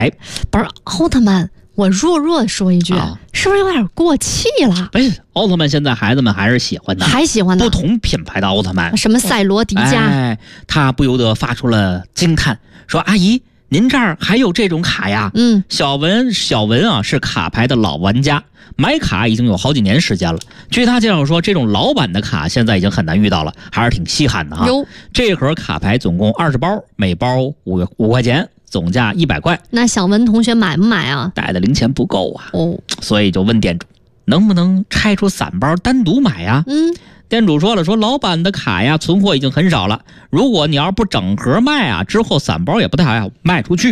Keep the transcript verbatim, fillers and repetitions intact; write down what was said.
哎， 不是奥特曼，我弱弱说一句， 啊、 是不是有点过气了？ 哎，奥特曼现在孩子们还是喜欢的， 还喜欢的不同品牌的奥特曼， 什么赛罗迪迦， 哎，他不由得发出了惊叹，说：“阿姨，您这儿还有这种卡呀？” 嗯， 小文，小文啊是卡牌的老玩家，买卡已经有好几年时间了。据他介绍说，这种老版的卡现在已经很难遇到了，还是挺稀罕的哈。这盒卡牌总共二十包，每包五五块钱。总价一百块， 那小文同学买不买啊？ 带的零钱不够啊， 哦， 所以就问店主，能不能拆出散包单独买呀？ 嗯， 店主说了，说老板的卡呀，存货已经很少了，如果你要不整盒卖啊，之后散包也不太好卖出去。